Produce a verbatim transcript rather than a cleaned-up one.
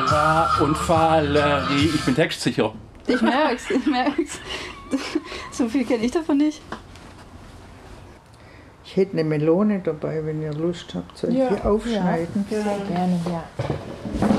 Vera und Valerie. Ich bin textsicher. Ich merk's, ich merk's. So viel kenne ich davon nicht. Ich hätte eine Melone dabei, wenn ihr Lust habt. Soll ich Ja. die aufschneiden? Ja, sehr gerne, ja.